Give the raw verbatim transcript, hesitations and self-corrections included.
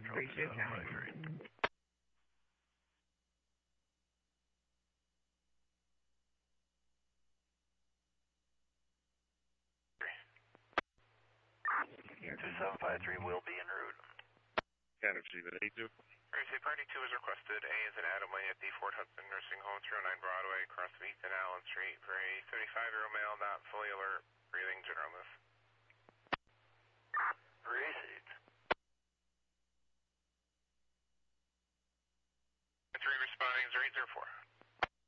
Appreciate that. two seven five three will be en route. Canada Stephen eight two. Say party two is requested. A is an Adam Way at the Fort Hudson Nursing Home, three oh nine Broadway, across from East and Allen Street, for a thirty-five-year-old male not fully alert, breathing general miss.